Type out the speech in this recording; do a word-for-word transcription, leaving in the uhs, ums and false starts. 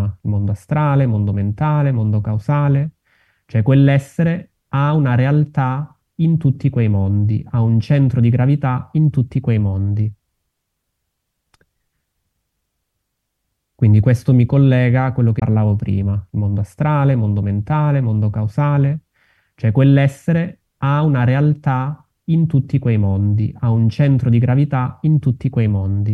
il mondo astrale, mondo mentale, mondo causale, cioè quell'essere ha una realtà in tutti quei mondi, ha un centro di gravità in tutti quei mondi. Quindi questo mi collega a quello che parlavo prima, il mondo astrale, mondo mentale, mondo causale, cioè quell'essere ha una realtà in tutti quei mondi, ha un centro di gravità in tutti quei mondi.